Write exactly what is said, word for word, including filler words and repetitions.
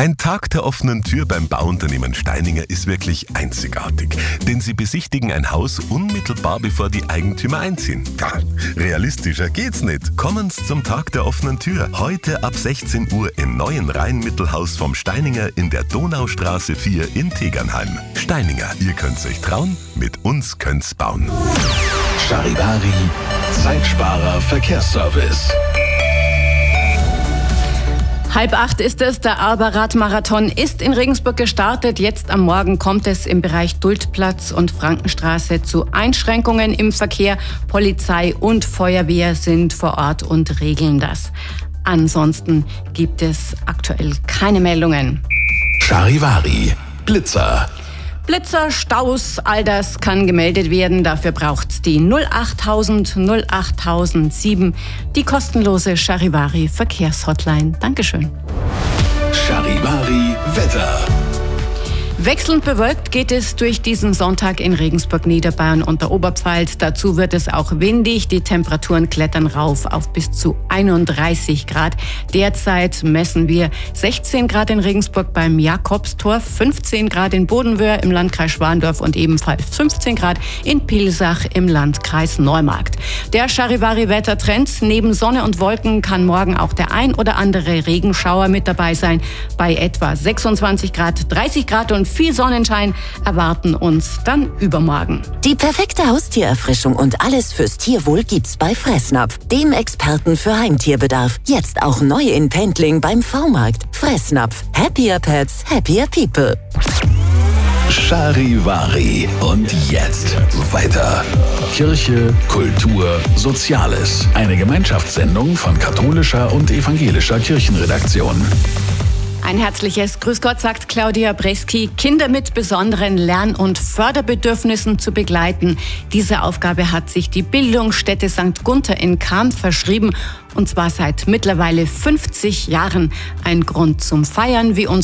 Ein Tag der offenen Tür beim Bauunternehmen Steininger ist wirklich einzigartig, denn sie besichtigen ein Haus unmittelbar bevor die Eigentümer einziehen. Ja, realistischer geht's nicht. Kommen Sie zum Tag der offenen Tür. Heute ab sechzehn Uhr im neuen Rheinmittelhaus vom Steininger in der Donaustraße vier in Tegernheim. Steininger, ihr könnt's euch trauen, mit uns könnt's bauen. Charivari, Zeitsparer Verkehrsservice. Halb acht ist es, der Arber-Radmarathon ist in Regensburg gestartet. Jetzt am Morgen kommt es im Bereich Duldplatz und Frankenstraße zu Einschränkungen im Verkehr. Polizei und Feuerwehr sind vor Ort und regeln das. Ansonsten gibt es aktuell keine Meldungen. Charivari, Blitzer. Blitzer, Staus, all das kann gemeldet werden. Dafür braucht's die null achttausend null achttausendsieben, die kostenlose Charivari Verkehrshotline. Dankeschön. Charivari Wetter. Wechselnd bewölkt geht es durch diesen Sonntag in Regensburg, Niederbayern und der Oberpfalz. Dazu wird es auch windig. Die Temperaturen klettern rauf auf bis zu einunddreißig Grad. Derzeit messen wir sechzehn Grad in Regensburg beim Jakobstor, fünfzehn Grad in Bodenwöhr im Landkreis Schwandorf und ebenfalls fünfzehn Grad in Pilsach im Landkreis Neumarkt. Der Charivari-Wettertrend: neben Sonne und Wolken kann morgen auch der ein oder andere Regenschauer mit dabei sein. Bei etwa sechsundzwanzig Grad, dreißig Grad und viel Sonnenschein erwarten uns dann übermorgen. Die perfekte Haustiererfrischung und alles fürs Tierwohl gibt's bei Fressnapf, dem Experten für Heimtierbedarf. Jetzt auch neu in Pendling beim V-Markt. Fressnapf. Happier Pets, happier people. Charivari. Und jetzt weiter. Kirche, Kultur, Soziales. Eine Gemeinschaftssendung von katholischer und evangelischer Kirchenredaktion. Ein herzliches Grüß Gott, sagt Claudia Breski. Kinder mit besonderen Lern- und Förderbedürfnissen zu begleiten. Diese Aufgabe hat sich die Bildungsstätte Sankt Gunther in Cham verschrieben. Und zwar seit mittlerweile fünfzig Jahren. Ein Grund zum Feiern, wie unsere